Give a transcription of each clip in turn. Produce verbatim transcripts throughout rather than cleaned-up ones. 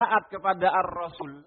taat kepada ar-rasul,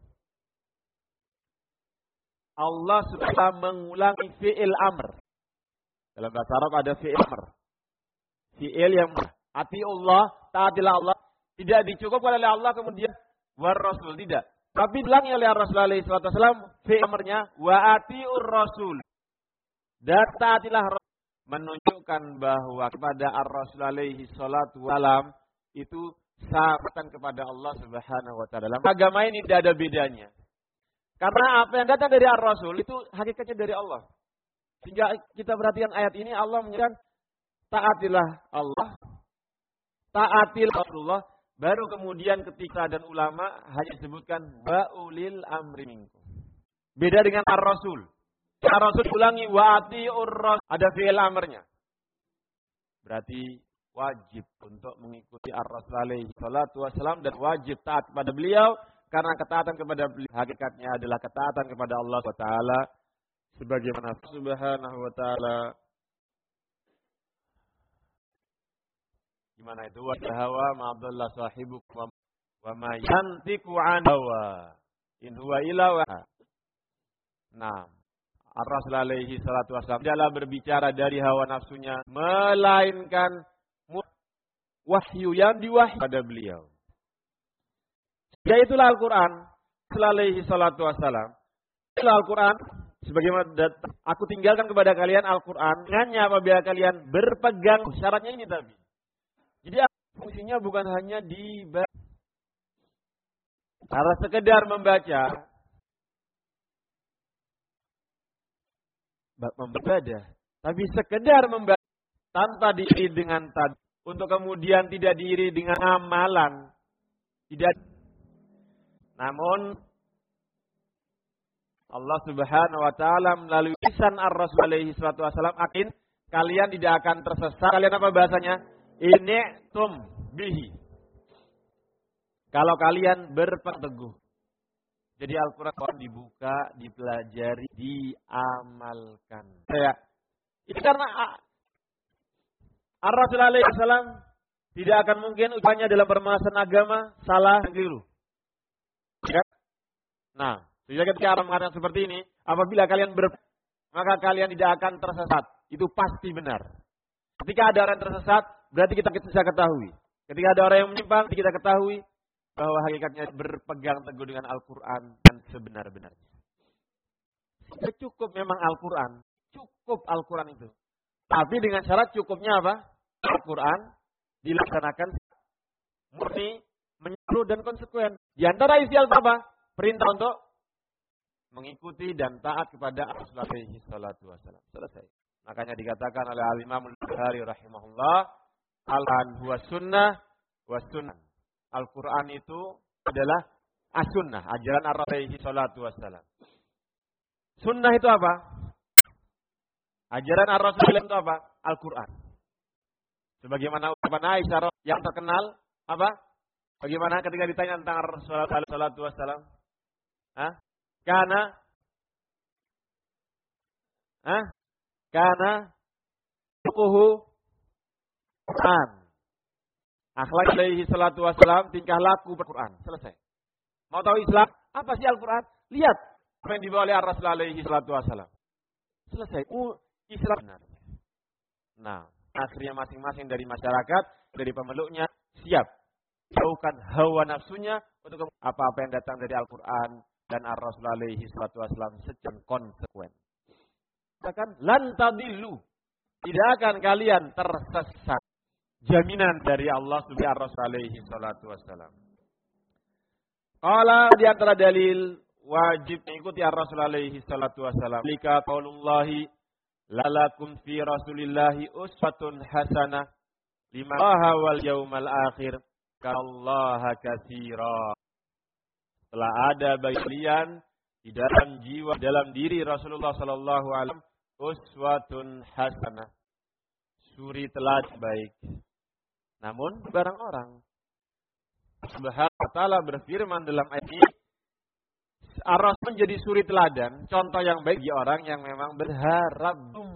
Allah sudah mengulangi fi'il amr. Dalam bahasa Arab ada fi'il amr. Fi'il yang atiullah, taatilah Allah. Tidak dicukupkan oleh Allah kemudian war rasul, tidak. Tapi bilangnya oleh Rasulullah shallallahu alaihi wasallam fi'il amrnya wa atiur rasul. Dan taatilah rasul. Menunjukkan bahwa kepada ar-rasul alaihi salatu wasallam itu sahabatan kepada Allah Subhanahu wa taala. Agama ini tidak ada bedanya. Karena apa yang datang dari ar-rasul itu hakikatnya dari Allah. Sehingga kita perhatikan ayat ini, Allah menyatakan taatilah Allah, taatilah Rasulullah, baru kemudian ketika dan ulama hanya disebutkan wa ulil amri minkum. Beda dengan ar-rasul. Ar-rasul ulangi wa atiur rasul, ada fi'il amrnya. Berarti wajib untuk mengikuti ar-rasul alaihi salatu wasallam dan wajib taat kepada beliau. Karena ketaatan kepada beliau hakikatnya adalah ketaatan kepada Allah subhanahu wa taala, sebagaimana subhanahu wa taala gimana itu wa hawa ma abdullah sahibukum wa ma yantiqu an hawa in huwa illa wa. Nah, ar-rasul alaihi salatu wasallam tidaklah berbicara dari hawa nafsunya, melainkan wahyu yang diwahyukan pada beliau. Ya itulah Al-Quran. Alaihi salatu wassalam. Itulah Al-Quran. Sebagaimana aku tinggalkan kepada kalian Al-Quran. Dengannya apabila kalian berpegang. Syaratnya ini tapi. Jadi fungsinya bukan hanya dibaca. Karena sekedar membaca. Membaca. Tapi sekedar membaca. Tanpa diiri dengan tadi. Untuk kemudian tidak diiri dengan amalan. Tidak. Namun Allah Subhanahu wa taala melalui lisan ar-rasul alaihi salatu wasallam akin kalian tidak akan tersesat. Kalian apa bahasanya? Ini tum bihi. Kalau kalian berpegang teguh. Jadi Al-Qur'an dibuka, dipelajari, diamalkan. Ya. Itu karena ar-rasul alaihi salam tidak akan mungkin ucapannya dalam permasalahan agama salah dan keliru. Ya. Nah, sehingga ketika orang mengatakan seperti ini, apabila kalian ber, maka kalian tidak akan tersesat. Itu pasti benar. Ketika ada orang tersesat, berarti kita bisa ketahui. Ketika ada orang yang menyimpang, kita ketahui bahwa hakikatnya berpegang teguh dengan Al-Quran dan sebenar-benarnya. Itu cukup memang Al-Quran, cukup Al-Quran itu. Tapi dengan syarat cukupnya apa? Al-Quran dilaksanakan murni, menyeluruh dan konsekuen. Di antara isi apa? Perintah untuk mengikuti dan taat kepada Rasulullah alaihi salatu wasallam. Selesai. Makanya dikatakan oleh Al-Imam Al-Bukhari rahimahullah, Al-Quran huwa sunnah wa sunnah. Al-Quran itu adalah as-sunnah, ajaran Ar-Rasul alaihi salatu wasallam. Sunnah itu apa? Ajaran Ar-Rasul itu apa? Al-Quran. Sebagaimana ucapan Aisyah yang terkenal apa? Bagaimana ketika ditanya tentang Rasulullah alaihi salatu wasallam? Hah? Karena Hah? Karena fukuhu Quran. Akhlak alaihi salatu wasallam, tingkah laku Al-Quran. Selesai. Mau tahu Islam? Apa sih Al-Quran? Lihat apa yang dibawa oleh Rasul alaihi salatu wasallam. Selesai. Uh, Islam benar. Nah, akhirnya masing-masing dari masyarakat, dari pemeluknya siap jauhkan hawa nafsunya untuk apa-apa yang datang dari Al-Quran dan Ar-Rasul alaihi salatu wasallam secara konsekuen. Katakan lan tadillu, tidak akan kalian tersesat. Jaminan dari Allah subhanahu Rasul alaihi salatu wasallam. Qala di antara dalil wajib mengikuti Ar-Rasul alaihi salatu wasallam. Lika qaulullahi lalakum fi rasulillahi uswatun hasanah lima wal yaumal akhir kallaha katsira. Telah ada bagi kalian di dalam jiwa, dalam diri Rasulullah sallallahu alaihi wasallam uswatun hasanah, suri teladan baik. Namun barang orang Subhanahu wa ta'ala berfirman dalam ayat ini, Ar-Rasul menjadi suri teladan, contoh yang baik bagi orang yang memang berharap